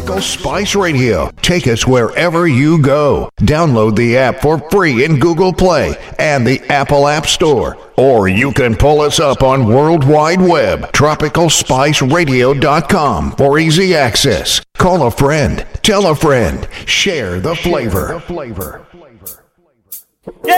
Tropical Spice Radio. Take us wherever you go. Download the app for free in Google Play and the Apple App Store. Or you can pull us up on World Wide Web, tropicalspiceradio.com for easy access. Call a friend, tell a friend, share the flavor. Yeah!